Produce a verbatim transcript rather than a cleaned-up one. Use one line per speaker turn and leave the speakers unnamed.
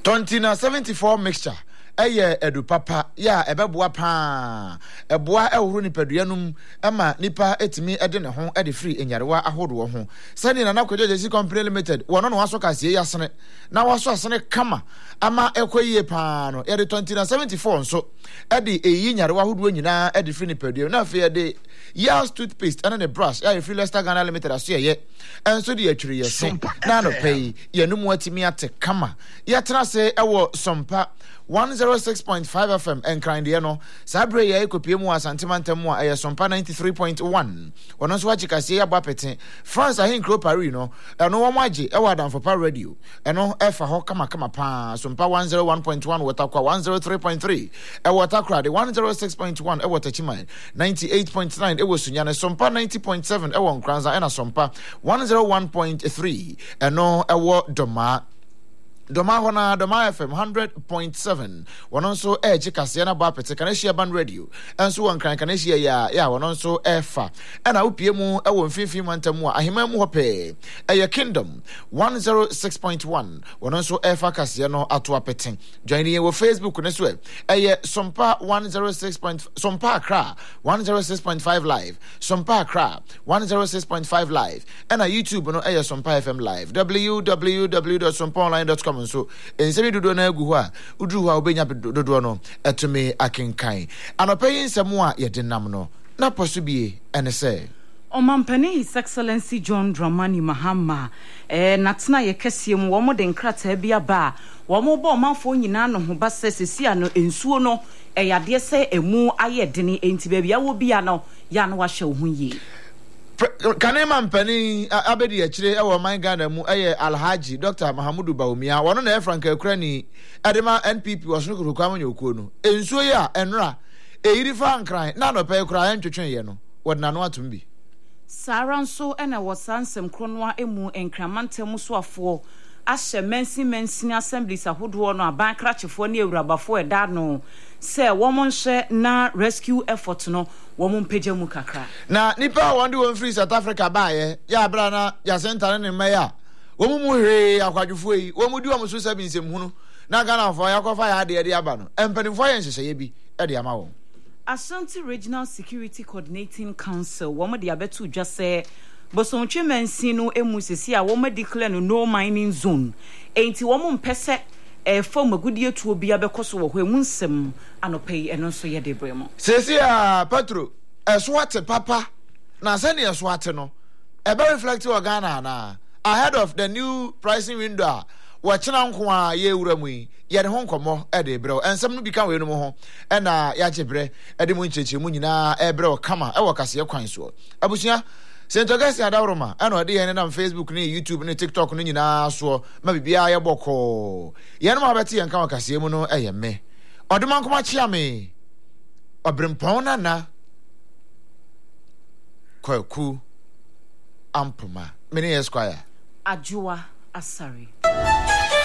Tontina seventy-four mixture. Eye edu papa ya ebeboa pa eboa ehuru nipaduanum ema nipa etimi ede ne ho ede free enyarewa ahodo ho sani na nakwaje jesi company limited wono no waso kasie yasene na waso asene kama ama ekoyie pa no ede twenty seventy-four nso ede eyi nyarewa ahodo nyina ede free nipaduanum na afi ede Yas toothpaste and the brush ya free Leicester Ghana limited aso ye enso de atwiri yese na no pay ye no mu atimi ate kama ye tena se ewo sompa one oh six point five F M and kind de no sabre ye ekopie mu asantemantam a eye sompa ninety-three point one wono so achikase ya bapete France ahin kro Paris no eno wo maje e wadam for pa radio eno efa ho kama kama pa sompa one oh one point one watakwa one oh three point three e watakra de one oh six point one e watachiman ninety-eight point nine e wosunyane sompa ninety point seven e won kranza ena sompa one oh one point three eno e wo doma Doma hona Doma F M one hundred point seven. Wono so e chikase na ba pete kanehia ban radio. Enso won kan kanehia ya ya wono so e fa. E na opie mu e won fifi mantamu a ahema mu hope. E ye Kingdom one oh six point one. Wono so e fa kase no ato apete. Join ye wo Facebook ne so e. E ye Sompa one oh six. Sompa Accra one oh six point five live. Sompa Accra one oh six point five live. E na YouTube no e ye Sompa F M live. w w w dot sompa online dot com so ensemi dodo na agu ho a udu ho a obenya dodo no etumi akenkan anopayi nsemu a yedenam no na posubie ene se
Omampani His Excellency John Dramani Mahama eh natna ye kesiem wo mo de nkrata bia ba wo mo bo manfo nyina no ho ba sesesi ano ensuo no eyade se emu ayedene enti ba bia wo bia no ya no wa hye ho yi
Kanema mpani abedi achire ewo man Ghana mu eye Alhaji Doctor Mahamudu Baumia wono na Franka Ukraini adema N P P wasunu kuru kwa manyo kuo no ensuo ya enra eyiri fa nkran na no pe kura entwetwen ye no wodna no atumbi
Sara nso ena wosansem kronwa emu enkramantam so afo ahye mensi mensi assemblies ahodo no aban krachefo na ewurabafo eda no se womon hye na rescue effort no womon peja mu kakra
na nipa wonde won free South Africa baaye ya bra na ya center ne meya wommu mu hwe akwadwufo yi wommu di wom so sabi nsem hunu na Ghana fo yakofa ya de de aba no empanifo ye nhyehyeye bi e de ama wo
Ashanti Regional Security Coordinating Council womo de abetu dwase bosontwe mansi no emu sesi a womo declare no no mining zone enti womo mpese e fom agudie tuo bia bekoso wo hwemu nsem anopai eno so ye de bremo
sesi a Petro eswate papa na sani eswate no e be reflect o Ghana na ahead of the new pricing window wa chena nko a ye wuramu yi ye de ho nkomo e de brɛ ensem no bi ka we no ho e na ya chebrɛ e de mu ncheche mu nyina e brɛ o kama e wo kase kwan so abusua Sento gasi adawroma e na ode ye na Facebook ni YouTube ni TikTok ni nyina so ma bibia ye bɔkɔ ye no ma beti ye nka wa kase mu no e ye me ode man koma chia me obrempɔn na na kwaku ampoma meni esquire
Ajua Asari